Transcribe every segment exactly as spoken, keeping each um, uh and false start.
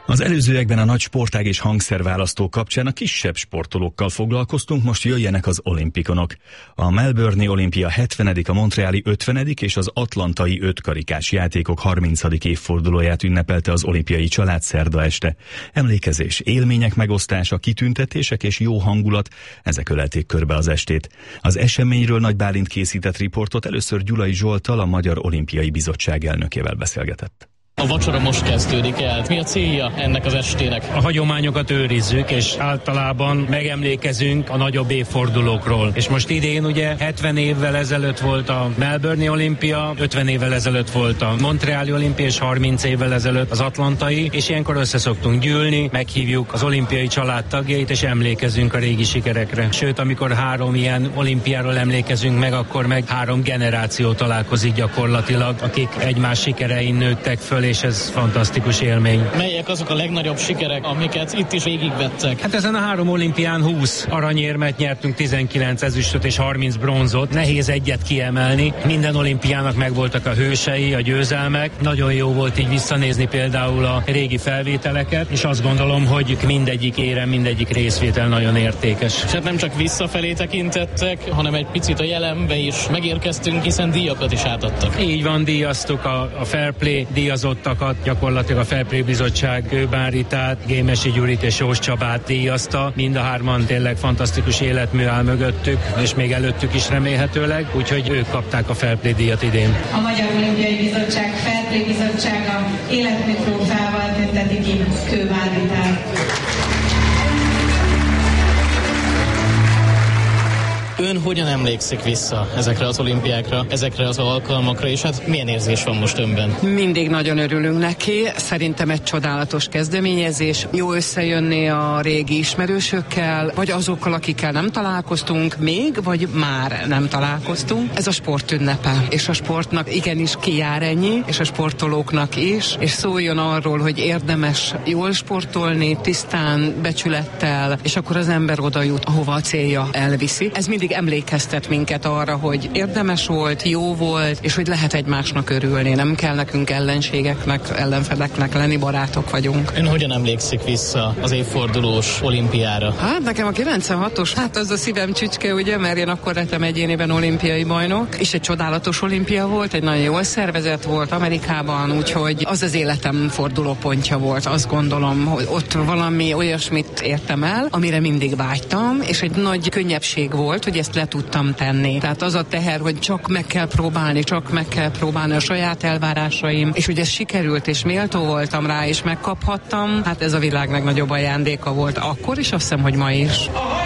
Az előzőekben a nagy sportág és hangszerválasztók kapcsán a kisebb sportolókkal foglalkoztunk, most jöjjenek az olimpikonok. A Melbourne-i olimpia hetvenedik, a montreali ötvenedik és az atlantai ötkarikás játékok harmincadik évfordulóját ünnepelte az olimpiai család szerda este. Emlékezés, élmények megosztása, kitüntetések és jó hangulat, ezek ölelték körbe az estét. Az eseményről Nagy Bálint készített riportot először Gyulai Zsolttal, a Magyar Olimpiai Bizottság elnökével beszélgetett. A vacsora most kezdődik el. Mi a célja ennek az estének? A hagyományokat őrizzük, és általában megemlékezünk a nagyobb évfordulókról. És most idén ugye hetven évvel ezelőtt volt a Melbourne-i olimpia, ötven évvel ezelőtt volt a Montreali olimpia, és harminc évvel ezelőtt az atlantai, és ilyenkor össze szoktunk gyűlni, meghívjuk az olimpiai család tagjait, és emlékezünk a régi sikerekre. Sőt, amikor három ilyen olimpiáról emlékezünk meg, akkor meg három generáció találkozik gyakorlatilag, akik egymás sikerein nőttek föl, és ez fantasztikus élmény. Melyek azok a legnagyobb sikerek, amiket itt is végigvettek? Hát ezen a három olimpián húsz aranyérmet nyertünk, tizenkilenc ezüstöt és harminc bronzot. Nehéz egyet kiemelni. Minden olimpiának megvoltak a hősei, a győzelmek. Nagyon jó volt így visszanézni például a régi felvételeket, és azt gondolom, hogy mindegyik érem, mindegyik részvétel nagyon értékes. És hát nem csak visszafelé tekintettek, hanem egy picit a jelenbe is megérkeztünk, hiszen díjakat is átadtak. Így van, díjaztuk a, a Fair Play díjazott gyakorlatilag a Fair Play Bizottság Gőbán Ritát, Gémesi Gyurit és Sós Csabát díjazta. Mind a hárman tényleg fantasztikus életmű áll mögöttük, és még előttük is remélhetőleg, úgyhogy ők kapták a Fair Play díjat idén. A Magyar Olimpiai Bizottság Fair Play Bizottsága életmű trófeával tünteti ki Gőbán Ritát. Ön hogyan emlékszik vissza ezekre az olimpiákra, ezekre az alkalmakra, és hát milyen érzés van most önben? Mindig nagyon örülünk neki, szerintem egy csodálatos kezdeményezés. Jó összejönni a régi ismerősökkel, vagy azokkal, akikkel nem találkoztunk még, vagy már nem találkoztunk. Ez a sport ünnepe, és a sportnak igenis kijár ennyi, és a sportolóknak is, és szóljon arról, hogy érdemes jól sportolni, tisztán, becsülettel, és akkor az ember oda jut, ahova a célja elviszi. Ez mindig emlékeztet minket arra, hogy érdemes volt, jó volt, és hogy lehet egymásnak örülni. Nem kell nekünk ellenségeknek, ellenfeleknek lenni, barátok vagyunk. Ön hogyan emlékszik vissza az évfordulós olimpiára? Hát nekem a kilencvenhatos, hát az a szívem csücske, ugye, mert én akkor lettem egyéniben olimpiai bajnok, és egy csodálatos olimpia volt, egy nagyon jól szervezett volt Amerikában, úgyhogy az az életem fordulópontja volt. Azt gondolom, hogy ott valami olyasmit értem el, amire mindig vágytam, és egy nagy könnyebbség volt, hogy ezt le tudtam tenni. Tehát az a teher, hogy csak meg kell próbálni, csak meg kell próbálni a saját elvárásaim, és hogy ez sikerült, és méltó voltam rá, és megkaphattam, hát ez a világ legnagyobb ajándéka volt akkor is, azt hiszem, hogy ma is.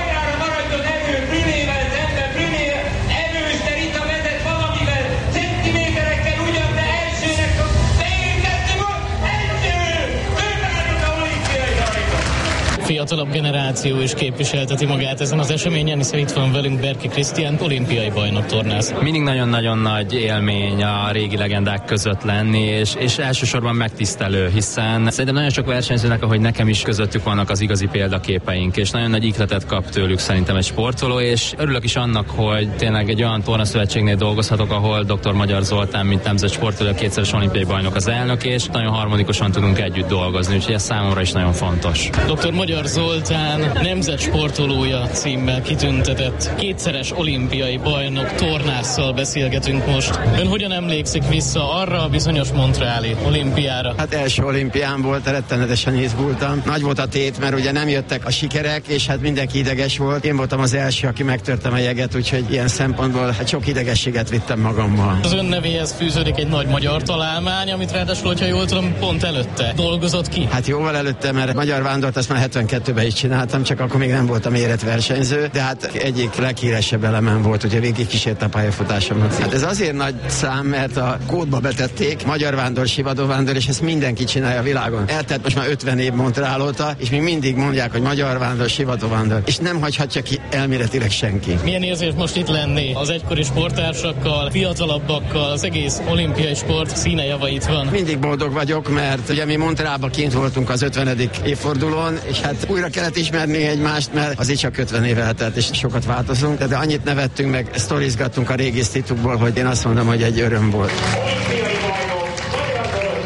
Fiatalabb generáció is képviselteti magát ezen az eseményen, hiszen itt van velünk Berki Krisztián, olimpiai bajnok tornász. Mindig nagyon-nagyon nagy élmény a régi legendák között lenni, és, és elsősorban megtisztelő, hiszen szerintem nagyon sok versenyzőnek, ahogy nekem is közöttük vannak az igazi példaképeink, és nagyon nagy ihletet kap tőlük szerintem egy sportoló, és örülök is annak, hogy tényleg egy olyan tornaszövetségnél dolgozhatok, ahol dr. Magyar Zoltán, mint nemzet sportoló, kétszeres olimpiai bajnok az elnök, és nagyon harmonikusan tudunk együtt dolgozni, úgyhogy ez számomra is nagyon fontos. doktor Magyar Zoltán nemzetsportolója címmel kitüntetett kétszeres olimpiai bajnok tornásszal beszélgetünk most. Ön hogyan emlékszik vissza arra a bizonyos montreali olimpiára? Hát első olimpián volt, rettenetesen izgultam. Nagy volt a tét, mert ugye nem jöttek a sikerek, és hát mindenki ideges volt. Én voltam az első, aki megtörtem a jeget, úgyhogy ilyen szempontból hát sok idegességet vittem magammal. Az ön nevéhez fűződik egy nagy magyar találmány, amit ráadásul, hogyha jól tudom, pont előtte dolgozott ki. Hát jóval előtte, mert magyar vándort azt már hetvenkettőben is csináltam, csak akkor még nem voltam érett versenyző, de hát egyik leghíresebb elemem volt, ugye végig kísért a pályafutásomat. Hát ez azért nagy szám, mert a kódba betették magyar vándor, sivadó vándor, és ezt mindenki csinálja a világon. Eltelt most már ötven év Montreal óta, és még mindig mondják, hogy magyar vándor, sivadó vándor, és nem hagyhatja ki elméletileg senki. Milyen érzés most itt lenni az egykori sporttársakkal, fiatalabbakkal, az egész olimpiai sport színejavait van? Mindig boldog vagyok, mert ugye mi Montrealban kint voltunk az ötvenedik évfordulón, és hát újra kellett ismerni egymást, mert azért csak ötven éve eltelt, és sokat változunk, de, de annyit nevettünk meg, sztorizgattunk a régi sztitukból, hogy én azt mondom, hogy egy öröm volt.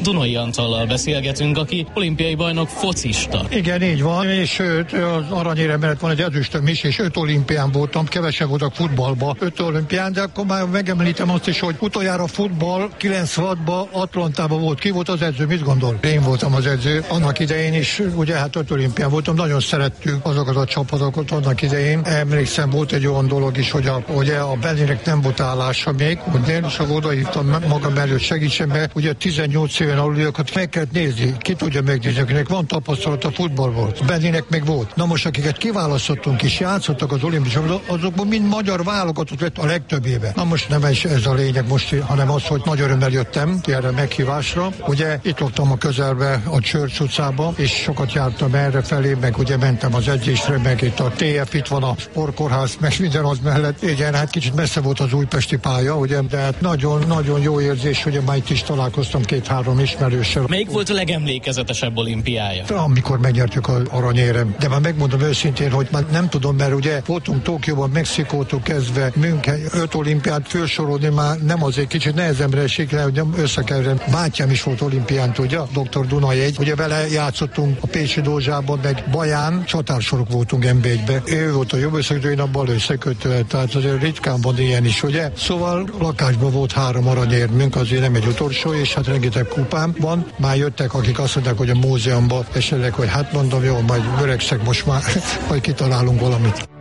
Dunai Antallal beszélgetünk, aki olimpiai bajnok focista. Igen, így van, és sőt, az aranyérem mellett van egy ezüstöm is, és öt olimpián voltam, kevesebb voltak futballba, öt olimpián, de akkor már megemlítem azt is, hogy utoljára futball kilencvenhatban Atlantában volt. Ki volt az edző, mit gondol? Én voltam az edző. Annak idején is, ugye hát öt olimpián voltam, nagyon szerettük azokat a csapatokat annak idején. Emlékszem, volt egy olyan dolog is, hogy a, ugye a Bennének nem volt állása még, hogy én is odahívtam magam előtt segítsen, mert ugye tizennyolc éven aluliakat meg kellett nézni, ki tudja megnézni, akinek van tapasztalat a futballból. Bennének még volt. Na most, akiket kiválasztottunk és játszottak az olimpiai, azokban mind magyar válogatott lett a legtöbbébe. Na most nem is ez a lényeg most, hanem az, hogy nagy örömmel jöttem erre meghívásra. Ugye itt voltam a közelbe a Church utcába, és sokat jártam erre felé, meg ugye mentem az edzésre, meg itt a té ef, itt van a sportkórház, meg minden az mellett. Igen, hát kicsit messze volt az újpesti pálya, ugye, de hát nagyon-nagyon jó érzés, hogy már itt is találkoztam két-három ismerőssel. Melyik volt a legemlékezetesebb olimpiája? Amikor megnyertük az aranyérem. De már megmondom őszintén, hogy már nem tudom, mert ugye voltunk Tokióban, Mexikótól kezdve, München, öt olimpiát felsorolni már nem azért kicsit nehezemre esik le, hogy nem összekerülem. Bátyám is volt olimpián, tudja, doktor Dunai egy. Ugye vele játszottunk a Pécsi Dózsában, meg Baján, csatársorok voltunk em bé egybe. Ő volt a jobb összekötő, én a bal összekötő, tehát azért ritkán van ilyen is, ugye? Szóval lakásban volt három aranyérmünk, azért nem egy utolsó, és hát rengeteg kupám van. Már jöttek, akik azt mondták, hogy a múzeumban esetleg, hogy hát mondom, jó, majd öregszek most már, majd kitalálunk valamit.